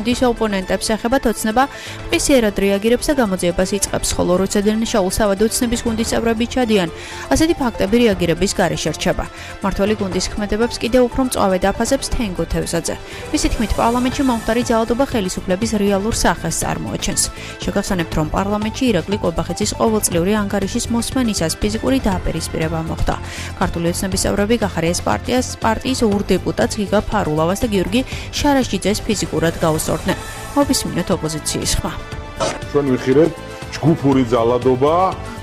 დის ოპონენტებს ეხებათ ოცნება მყისიერად რეაგირებს და გამოძიებას იწყებს, ხოლო როცა დენშაულ სავადო ოცნების გუნდის წევრები ჩადიან, ასეთი ფაქტები რეაგირების გარეშე რჩება. მმართველი გუნდის ქმედებებს კიდევ უფრო მწვავე დაფასებს თენგო თევზაძე. მისი თქმით, პარლამენტში მომხდარი ძალადობა ხელისუფლების რეალურ სახეს წარმოაჩენს. შეგახსენებთ, რომ პარლამენტში ირაკლი ყობახიძის ყოველწლიური ანგარიშის მოსმენისას ფიზიკური დააპირისპირება მოხდა. ქართული ოცნების წევრები გახარეს პარტიის ორ დეპუტატს გიგა ფარულავას და გიორგი შარაშიძეს ფიზიკურად გაუსწორდნენ. მოვისმინოთ ოპოზიციის ხმა. ჩვენ ვიხილეთ ჯგუფური ძალადობა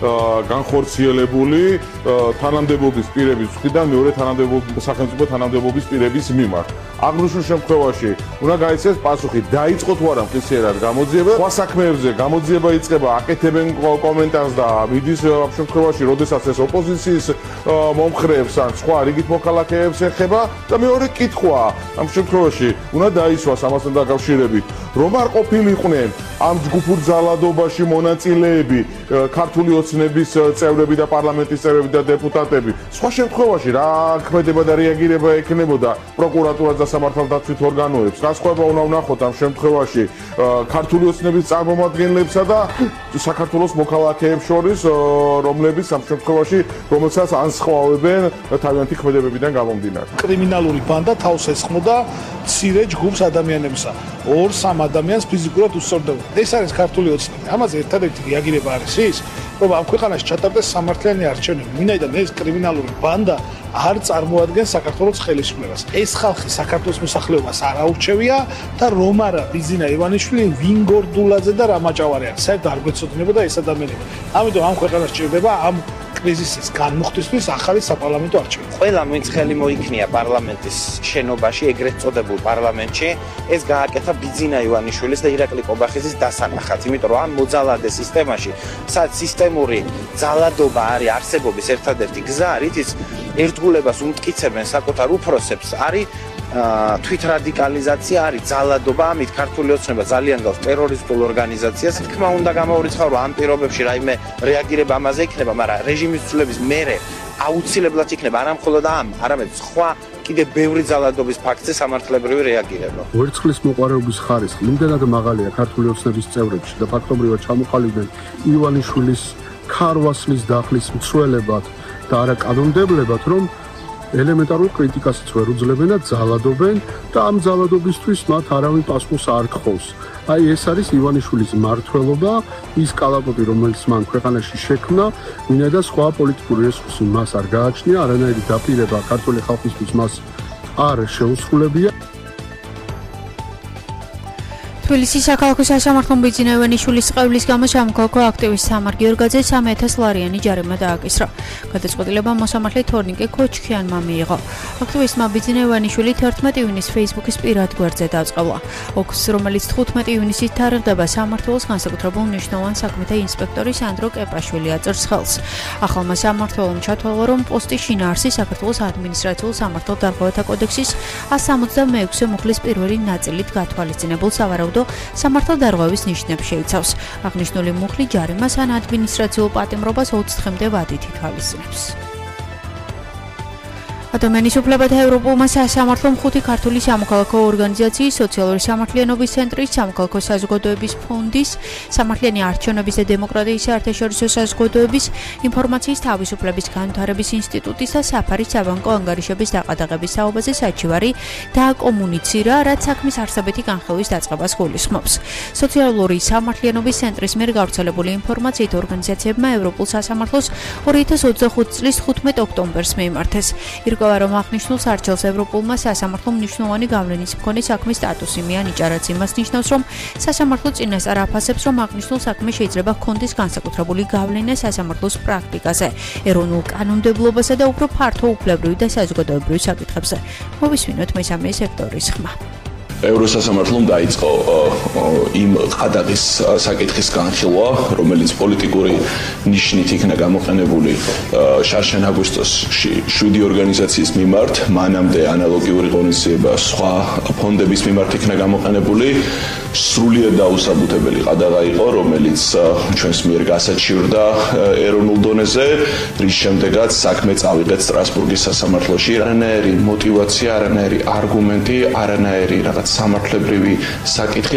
განხორციელებული თანამდებობის პირების მხრიდან მეორე სახელმწიფო თანამდებობის პირების მიმართ. აღნიშნულ შემთხვევაში უნდა გაიცეს პასუხი, დაიწყო თუ არა მყისიერად გამოძიება, სხვა საქმეებზე გამოძიება იწყება, აკეთებენ კომენტარს და მიდის ამ შემთხვევაში, როდესაც ეს ოპოზიციის მომხრეებს ან სხვა რიგით მოქალაქეებს ეხება და მეორე კითხვა, ამ შემთხვევაში უნდა დაისვას ამასთან დაკავშირებით, რომ არ ყოფილიყვნენ ამ ჯგუფურ ძალადობაში მონაწილეები, ქართული ოცნების წევრები და პარლამენტის წევრები და დეპუტატები. სხვა შემთხვევაში რა ქმედება და რეაგირება ექნებოდა პროკურატურას და სამართალდაცვით ორგანოებს. განსხვავება უნდა ვნახოთ ამ შემთხვევაში ქართული ოცნების წარმომადგენლებსა და საქართველოს მოქალაქეებს შორის, რომლებიც ამ შემთხვევაში რომელსაც ანსხვავებენ თავიანთი ქმედებებიდან გამომდინარე. კრიმინალური ბანდა თავს ესხმოდა მცირე ჯგუფს ადამიანებსა. 2-3 ადამიანს ფიზიკურად უსწორდებოდა. ეს არის ქართული ოცნები. ამაზე ერთადერთი რეაგირება არის ის, რომ ამ ქვეყანაში ჩატარდეს სამართლიანი არჩევნები. ვინაიდან ეს კრიმინალური ბანდა არ წარმოადგენს საქართველოს ხელისუფლებას. ეს ხალხი საქართველოს მოსახლეობას არ აურჩევია და რომ არა ბიზინა ივანიშვილი, ვინგორდულაძე და რამაჭავარია. საერთოდ არ გვეცოდინებოდა ეს ადამიანები. ამიტომ ამ ქვეყანას ჭირდება ამ კრიზისის განმუხტვისთვის ახალი საპარლამენტო არჩევნები. ყველა ვინც ხელი მოიქნია პარლამენტის შენობაში, ეგრეთ წოდებულ პარლამენტში, ეს გააკეთა ბიძინა ივანიშვილის და ირაკლი ყობახიძის დასანახად, იმიტომ რომ ამ მოძალადე სისტემაში, სადაც სისტემური ძალადობა არის არსებობის ერთადერთი გზა, რითიც ერთგულებას უმტკიცებენ საკუთარ უფროსებს, არის თვითრადიკალიზაცია, არის ძალადობა, ამით ქართული ოცნება ძალიან გავს ტერორისტულ ორგანიზაციას. თქმა უნდა გამაურიცხავ, რომ ამ პირობებში რაიმე რეაგირება ამაზე იქნება, მაგრამ რეჟიმის ცვლილების მერე აუცილებლად იქნება არა მხოლოდ ამ, არამედ სხვა კიდე ბევრი ძალადობის ფაქტზე სამართლებრივი რეაგირება. ვერცხლის მოყვარეობის ხარისხი იმდენად მაღალია ქართული ოცნების წევრებში და ფაქტობრივად ჩამოყალიბდნენ ივანიშვილის ქარვასლის დახლის მცველებად და არა კანონმდებლებად, რომ ელემენტარულ კრიტიკასაც ვერ უძლებენ და ძალადობენ და ამ ძალადობისთვის მათ არავინ პასუხს არ გხობს. აი ეს არის ივანიშვილის მმართველობა, ის კალაპოტი, რომელიც მან ქვეყანაში შექმნა, ვინაიდან სხვა პოლიტიკური რესურსი მას არ გააჩნია, არანაირი დაპირება ქართული ხალხისთვის მას არ შეუსრულებია. თბილისის საქალაქო სასამართლომ ბიძინა ივანიშვილის ყევლის გამო სამოქალაქო აქტივისტ სამარ გიორგაძეს 3,000 ლარიანი ჯარიმა დააკისრა. გადაწყვეტილება მოსამართლე თორნიკე ქოჩქიანმა მიიღო. აქტივისტმა ბიძინა ივანიშვილი 11 ივნისს Facebook-ის პირად გვერდზე დაწყევლა. ოქს, რომელიც 15 ივნისით თარიღდება, სამმართველოს განსაკუთრებულ მნიშვნელოვან საქმეთა ინსპექტორი სანდრო კეპაშვილი აწერს ხელს. ახალმა სამმართველომ ჩათვალა, რომ პოსტის შინაარსი საქართველოს ადმინისტრაციულ სამართალდარღვევათა კოდექსის 166 მუხლის პირველი ნაწილით გათვალისწინებულ სავარაუდო სამართალდარღვევის ნიშნებს შეიცავს. აღნიშნული მუხლი ჯარიმას ან ადმინისტრაციულ პატიმრობას 20 დღემდე ვადით ითვალისწინებს. ადამიანის უფლებათა ევროპულმა სასამართლომ 5 ქართული სამოქალაქო ორგანიზაციის, სოციალური სამართლიანობის ცენტრის, სამოქალაქო საზოგადოების ფონდის, სამართლიანი არჩევნების და დემოკრატიის საერთაშორისო საზოგადოების, ინფორმაციის თავისუფლების განვითარების ინსტიტუტის და საფარის საბანკო ანგარიშების დაყადაღების საუბაზე საჩივარი დააკომუნიცირა, რაც საქმის არსებითი განხილვის დაწყებას გულისხმობს. სოციალური სამართლიანობის ცენტრის მიერ გავრცელებული ინფორმაციით ორგანიზაციებმა ევროპულ სასამართლოს 2025 წლის 15 ოქტომბერს მიიმართეს. რომ აღნიშნულ არჩეულს ევროპულმა სასამართლომ მნიშვნელოვანი გავლენის მქონე საქმის სტატუსი მიანიჭარაც იმას ნიშნავს, რომ სასამართლო წინასწარ აფასებს, რომ აღნიშნულ საქმე შეიძლება ჰქონდეს განსაკუთრებული გავლენა სასამართლოს პრაქტიკაზე, ეროვნულ კანონმდებლობასა და უფრო ფართო უფლებრივ და საზოგადოებრივ საკითხებზე. მოვისმინოთ მესამე სექტორის ხმა. ევროსასამართლომ დაიწყო იმ ყადაღის საკითხის განხილვა, რომელიც პოლიტიკური ნიშნით იქნა გამოყენებული შარშან აგვისტოში 7 ორგანიზაციის მიმართ, მანამდე ანალოგიური ღონისძიება სხვა ფონდების მიმართ იქნა გამოყენებული. სრულიად დაუსაბუთებელი ყადაღა იყო, რომელიც ჩვენს მიერ გასაჩივრდა ეროვნულ დონეზე, რის შემდეგაც საქმე წავიღეთ სტრასბურგის სასამართლოში. არანაირი мотиваცია, არანაირი არგუმენტი, არანაირი რაღაც სამართლებრივი საკითხი.